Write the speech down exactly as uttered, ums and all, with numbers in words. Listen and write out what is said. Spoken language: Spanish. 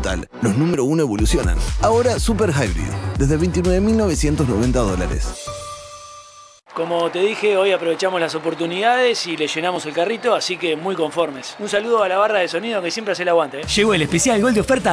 brutal. Los número uno evolucionan. Ahora Super Hybrid, desde veintinueve mil novecientos noventa dólares. Como te dije, hoy aprovechamos las oportunidades y le llenamos el carrito, así que muy conformes. Un saludo a la barra de sonido que siempre hace el aguante, ¿eh? Llegó el especial Gol de oferta